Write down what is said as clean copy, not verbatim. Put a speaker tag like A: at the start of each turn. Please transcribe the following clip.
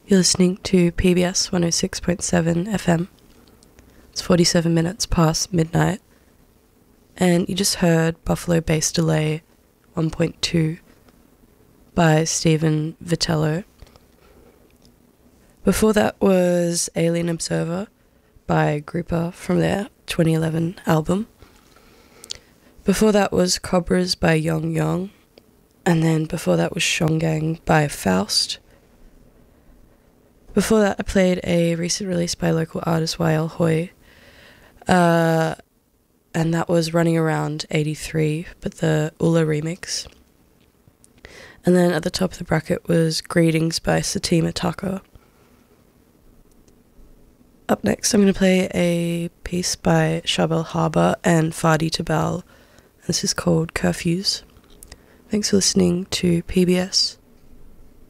A: You're listening to PBS 106.7 FM. It's 47 minutes past midnight. And you just heard Buffalo Bass Delay 1.2 by Stephen Vitello. Before that was Alien Observer by Grouper from their 2011 album. Before that was Cobras by Yong Yong. And then before that was Shongang by Faust. Before that I played a recent release by local artist YL Hoi. And that was Running Around 83, but the Ula remix. And then at the top of the bracket was Greetings by Satima Tucker. Up next I'm going to play a piece by Shabel Harbour and Fadi Tabal. This is called Curfews. Thanks for listening to PBS.